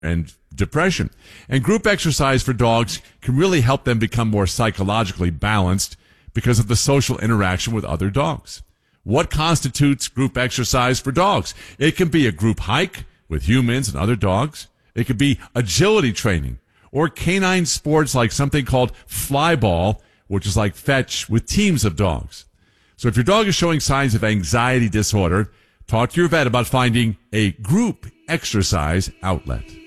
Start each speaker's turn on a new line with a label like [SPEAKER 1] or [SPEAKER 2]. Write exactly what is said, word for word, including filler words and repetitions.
[SPEAKER 1] and depression. And group exercise for dogs can really help them become more psychologically balanced because of the social interaction with other dogs. What constitutes group exercise for dogs? It can be a group hike with humans and other dogs. It could be agility training or canine sports like something called fly ball, which is like fetch with teams of dogs. So if your dog is showing signs of anxiety disorder, talk to your vet about finding a group exercise outlet.